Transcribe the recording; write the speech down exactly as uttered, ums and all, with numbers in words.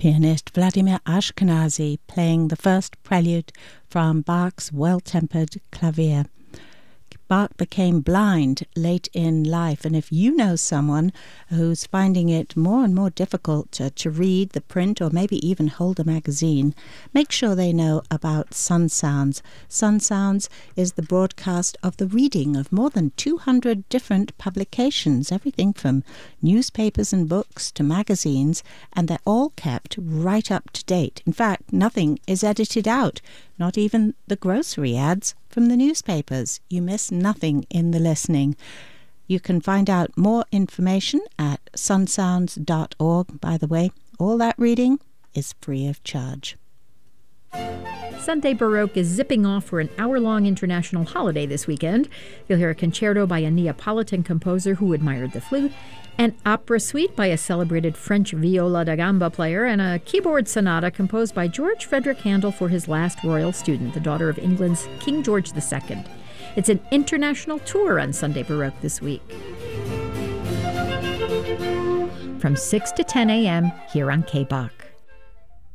Pianist Vladimir Ashkenazy playing the first prelude from Bach's Well-Tempered Clavier. Bach became blind late in life, and if you know someone who's finding it more and more difficult to, to read the print or maybe even hold a magazine, make sure they know about Sun Sounds. Sun Sounds is the broadcast of the reading of more than two hundred different publications, everything from newspapers and books to magazines, and they're all kept right up to date. In fact, nothing is edited out, not even the grocery ads from the newspapers. You miss nothing in the listening. You can find out more information at sun sounds dot org. By the way, all that reading is free of charge. Sunday Baroque is zipping off for an hour-long international holiday this weekend. You'll hear a concerto by a Neapolitan composer who admired the flute, an opera suite by a celebrated French viola da gamba player, and a keyboard sonata composed by George Frederick Handel for his last royal student, the daughter of England's King George the Second. It's an international tour on Sunday Baroque this week. From six to ten a.m. here on K B A C.